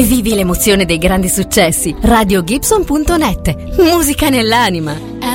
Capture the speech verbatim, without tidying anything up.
Vivi l'emozione dei grandi successi. radio gibson punto net. Musica nell'anima.